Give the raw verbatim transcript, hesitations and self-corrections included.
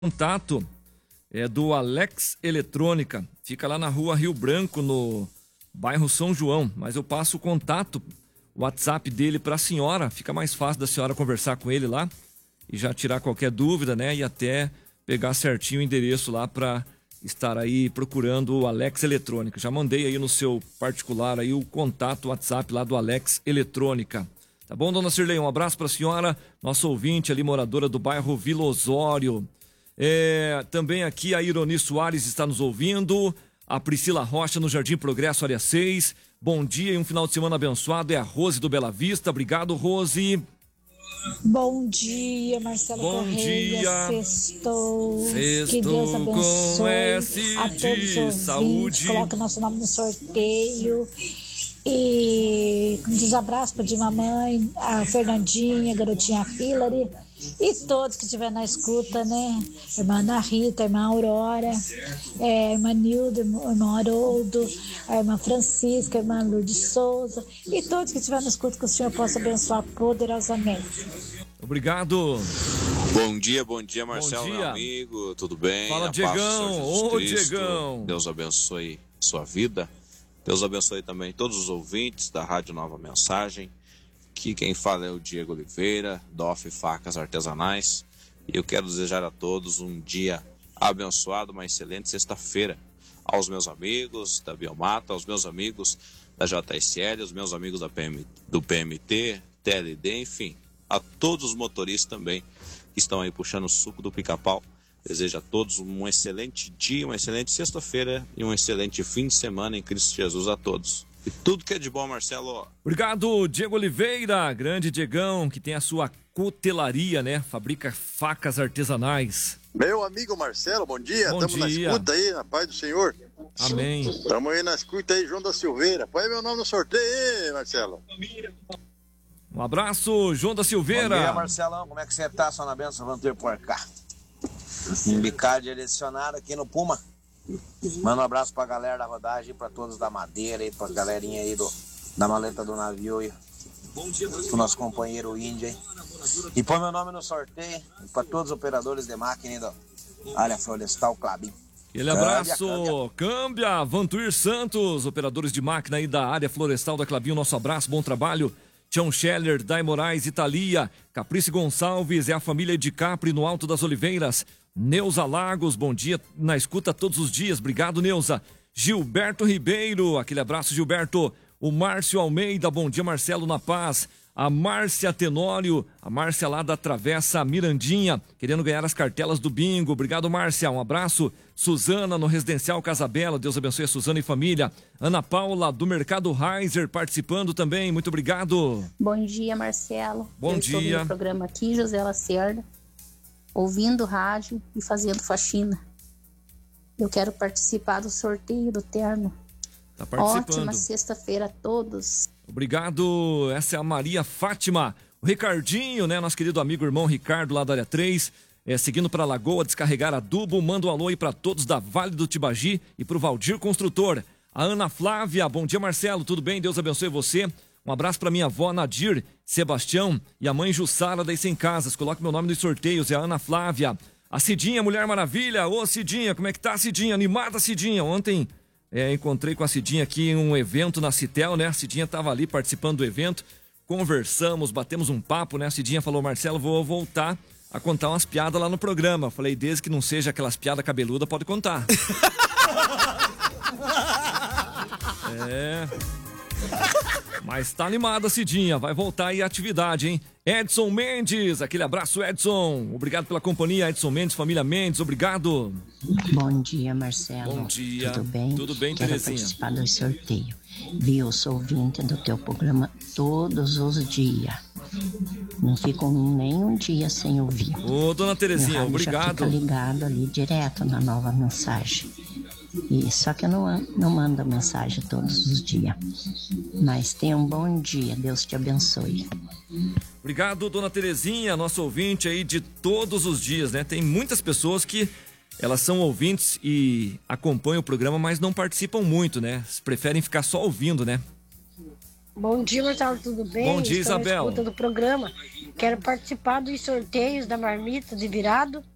Contato é do Alex Eletrônica, fica lá na rua Rio Branco, no bairro São João, mas eu passo o contato, o WhatsApp dele para a senhora, fica mais fácil da senhora conversar com ele lá e já tirar qualquer dúvida, né, e até pegar certinho o endereço lá para estar aí procurando o Alex Eletrônica. Já mandei aí no seu particular aí o contato, o WhatsApp lá do Alex Eletrônica. Tá bom, dona Cirlei? Um abraço para a senhora, nossa ouvinte ali, moradora do bairro Vila Osório. É, também aqui a Ironi Soares está nos ouvindo, a Priscila Rocha no Jardim Progresso, área seis. Bom dia e um final de semana abençoado. É a Rose do Bela Vista. Obrigado, Rose. Bom dia, Marcelo Bom Correia. dia. Sextou. Sextou Que Deus com abençoe S a de todos os ouvintes. saúde. Coloca o nosso nome no sorteio. E um desabraço para de mamãe, a Fernandinha, a garotinha Hillary e todos que estiverem na escuta, né? Irmã Ana Rita, a irmã Aurora, é, a irmã Nilda, o irmão Haroldo, a irmã Francisca, a irmã Lourdes Souza e todos que estiverem na escuta, que o Senhor possa abençoar poderosamente. Obrigado. Bom dia, bom dia, Marcelo, Bom dia. meu amigo, tudo bem? Fala, A paz do Senhor Diegão. Jesus Ô, Cristo. Diegão. Deus abençoe sua vida. Deus abençoe também todos os ouvintes da Rádio Nova Mensagem. Aqui quem fala é o Diego Oliveira, D O F Facas Artesanais. E eu quero desejar a todos um dia abençoado, uma excelente sexta-feira. Aos meus amigos da Biomata, aos meus amigos da J S L, aos meus amigos da P M, do P M T, T L D, enfim, a todos os motoristas também que estão aí puxando o suco do pica-pau. Desejo a todos um excelente dia, uma excelente sexta-feira e um excelente fim de semana em Cristo Jesus a todos. E tudo que é de bom, Marcelo. Obrigado, Diego Oliveira, grande Diegão, que tem a sua cutelaria, né? Fabrica facas artesanais. Meu amigo Marcelo, bom dia. Bom Estamos na dia. escuta aí, na paz do Senhor. Amém. Estamos aí na escuta aí, João da Silveira. Põe meu nome no sorteio aí, Marcelo. Um abraço, João da Silveira. Bom dia, Marcelão. Como é que você tá? Só na benção, vamos ter por cá. Embicado direcionado aqui no Puma. Manda um abraço pra galera da rodagem, pra todos da Madeira e pra galerinha aí do, da maleta do navio e pro nosso companheiro Índia aí. E põe meu nome no sorteio e pra todos os operadores de máquina aí da área florestal Clabin. Aquele abraço, Câmbia, Vantuir Santos, operadores de máquina aí da área florestal da Clabinho, nosso abraço, bom trabalho. Tião Scheller, Dai Moraes, Italia, Caprice Gonçalves, é a família de Capri no Alto das Oliveiras. Neuza Lagos, bom dia, na escuta todos os dias, obrigado Neuza. Gilberto Ribeiro, aquele abraço Gilberto. O Márcio Almeida, bom dia Marcelo, na paz. A Márcia Tenório, a Márcia lá da Travessa Mirandinha, querendo ganhar as cartelas do bingo. Obrigado, Márcia, um abraço. Suzana, no Residencial Casabela, Deus abençoe a Suzana e família. Ana Paula, do Mercado Reiser, participando também, muito obrigado. Bom dia, Marcelo. Bom Eu dia. estou no programa aqui, José Lacerda, ouvindo rádio e fazendo faxina. Eu quero participar do sorteio do terno. Tá participando. Ótima sexta-feira a todos. Obrigado, essa é a Maria Fátima. O Ricardinho, né, nosso querido amigo irmão Ricardo lá da área três, é, seguindo para Lagoa, descarregar adubo, manda um alô aí para todos da Vale do Tibagi e para o Valdir Construtor. A Ana Flávia, bom dia Marcelo, tudo bem? Deus abençoe você. Um abraço para minha avó Nadir, Sebastião e a mãe Jussara das Cem Casas. Coloque meu nome nos sorteios, é a Ana Flávia. A Cidinha, Mulher Maravilha, ô Cidinha, como é que tá Cidinha? Animada Cidinha, ontem... É, encontrei com a Cidinha aqui em um evento na Citel, né? A Cidinha estava ali participando do evento, conversamos, batemos um papo, né? A Cidinha falou, Marcelo, vou voltar a contar umas piadas lá no programa. Eu falei, desde que não seja aquelas piadas cabeludas, pode contar. É... Mas tá animada a Cidinha, vai voltar aí a atividade, hein? Edson Mendes, aquele abraço, Edson. Obrigado pela companhia, Edson Mendes, família Mendes, obrigado. Bom dia, Marcelo. Bom dia. Tudo bem? Tudo bem, Quero Terezinha? participar do sorteio. Viu, eu sou ouvinte do teu programa todos os dias. Não fico nem um dia sem ouvir. Ô, dona Terezinha, Meu rádio obrigado. já fica ligado ali direto na Nova Mensagem. E só que eu não, não mando mensagem todos os dias. Mas tenha um bom dia, Deus te abençoe. Obrigado, dona Terezinha, nossa ouvinte aí de todos os dias, né? Tem muitas pessoas que elas são ouvintes e acompanham o programa, mas não participam muito, né? Preferem ficar só ouvindo, né? Bom dia, Marcelo, tudo bem? Bom dia, Estou Isabel. na escuta do programa. Quero participar dos sorteios da marmita de virado